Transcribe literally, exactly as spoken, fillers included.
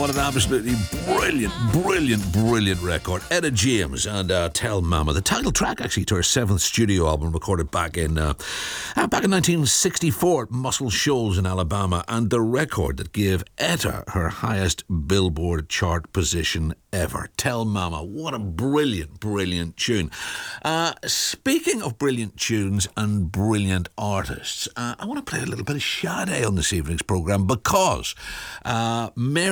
what an absolutely brilliant, brilliant, brilliant record. Etta James and uh, Tell Mama. The title track, actually, to her seventh studio album, recorded back in uh, uh, back in nineteen sixty-four at Muscle Shoals in Alabama, and the record that gave Etta her highest Billboard chart position ever. Tell Mama. What a brilliant, brilliant tune. Uh, speaking of brilliant tunes and brilliant artists, uh, I want to play a little bit of Sade on this evening's programme because uh, Mary